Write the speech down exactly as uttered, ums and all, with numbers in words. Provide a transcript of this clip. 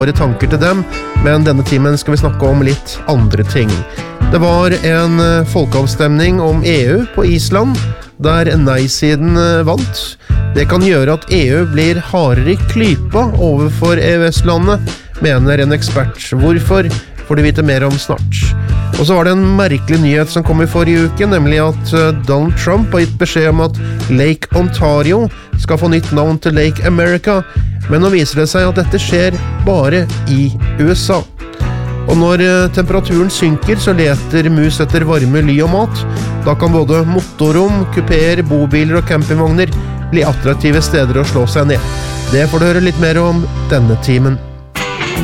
våre tanker til dem, men denne timen skal vi snakke om litt andre ting. Det var en folkeavstemning om E U på Island, der nei-siden vant. Det kan gjøre at E U blir hardere i klypa overfor E U S-landet, mener en ekspert. Hvorfor får du vite mer om snart. Og så var det en merkelig nyhet som kom i forrige uke, nemlig at Donald Trump har gitt beskjed om at Lake Ontario skal få nytt navn til Lake America, men nå viser det seg at dette skjer bare i U S A. Og når temperaturen synker, så leter mus etter varme, ly og mat. Da kan både motorrom, kupeer, bobiler og campingvogner bli attraktive steder å slå seg ned. Det får du høre litt mer om denne timen.